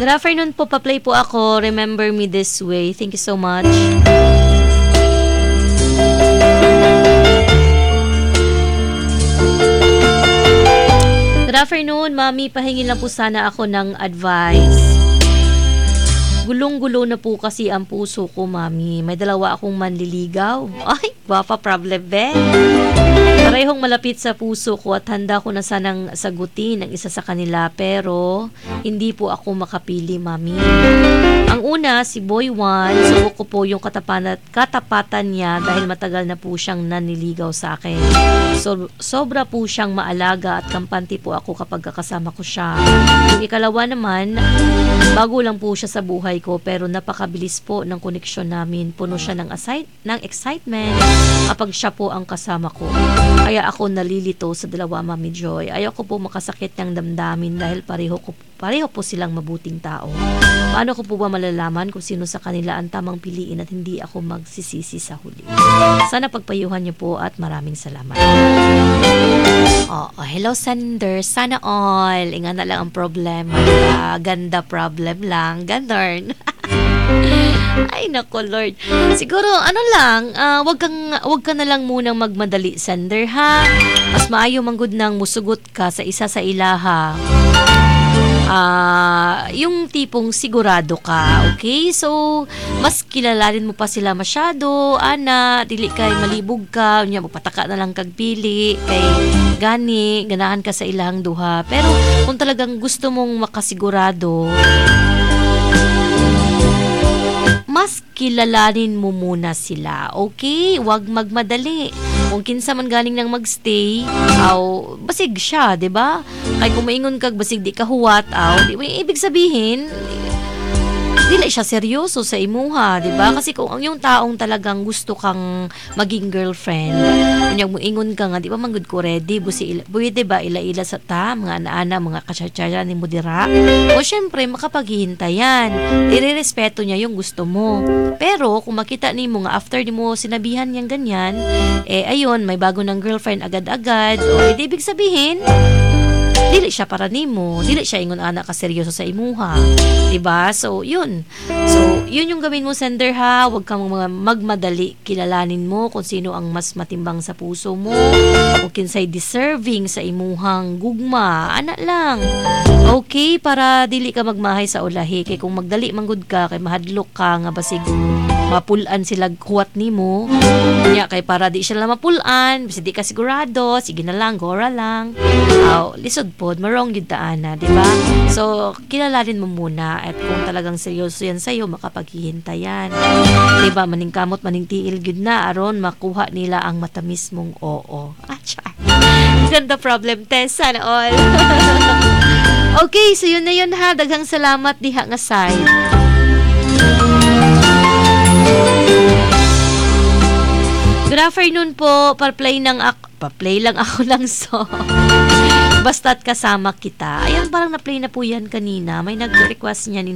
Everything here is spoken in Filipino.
Good afternoon po, pa-play po ako. Remember me this way. Thank you so much. Good afternoon, Mami. Pahingi lang po sana ako ng advice. Gulong-gulo na po kasi ang puso ko, Mami. May dalawa akong manliligaw. Ay, guwapa problem, be. Parehong malapit sa puso ko at handa ko na sanang sagutin ang isa sa kanila pero hindi po ako makapili, Mami. Ang una, si Boy Juan, subok ko po yung katapatan niya dahil matagal na po siyang naniligaw sa akin. Sobra po siyang maalaga at kampante po ako kapag kasama ko siya. Yung ikalawa naman, bago lang po siya sa buhay ko pero napakabilis po ng koneksyon namin. Puno siya ng excitement kapag siya po ang kasama ko. Kaya ako nalilito sa dalawa, Mami Joy. Ayoko po makasakit ng damdamin dahil pareho po silang mabuting tao. Paano ko po ba malalaman kung sino sa kanila ang tamang piliin at hindi ako magsisisi sa huli? Sana pagpayuhan niyo po at maraming salamat. Hello Sender. Sana all. Inga na lang ang problema. Ganda problem lang. Ganon. Ay nako Lord. Siguro ano lang, wag ka na lang munang magmadali, Sender, ha. Mas maayo manggod nang musugot ka sa isa sa ilaha. Yung tipong sigurado ka, okay? So, mas kilalanin mo pa sila masyado, dili kay malibog ka, unya magpataka na lang kagpili, kay ganahan ka sa ilang duha. Pero kung talagang gusto mong makasigurado, mas kilalanin mo muna sila, okay? Huwag magmadali. Kung kinsa man galing nang magstay, basig siya, 'di ba? Kay kung maingon kag basig di ka huwat, di ibig sabihin dili siya seryoso sa imuha, 'di ba? Kasi kung ang yung taong talagang gusto kang maging girlfriend, unyag mo ingon ka nga, di ba manggod ko ready, pwede ba ila-ila sa mga ana-ana, mga katsatsaran ni mo dira? O syempre makapaghihintayan. Irerespeto niya yung gusto mo. Pero kung makita nimo nga after nimo sinabihan niyang ganyan, ayun, may bago ng girlfriend agad-agad, ibig sabihin dili siya para nimo, dili siya ingon anak ka seryoso sa imuha, diba? So yun yung gawin mo, Sender, ha. Huwag kang magmadali. Kilalanin mo kung sino ang mas matimbang sa puso mo o kinsay deserving sa imuhang gugma, anak lang, okay? Para dili ka magmahay sa ulahi. Kay kung magdali manggod ka, kay mahadlok ka nga basig mapulan sila kuwat nimo, kaya kay para di sila mapulan, basta di ka sigurado, sige na lang, gora lang, lisod pod, marong yun taana, diba? So, kilalanin mo muna at kung talagang seryoso yan sa'yo, makapaghihintayan, diba? Maning kamot, maning tiil yun na, aron makuha nila ang matamis mong oo. Ganda problem test, sana all. Okay, so yun na yun, ha. Daghang salamat diha nga side. Good afternoon po. Pa-play lang ako ng song. Basta't kasama kita. Ayan, parang na-play na po yan kanina. May nag-request niya ni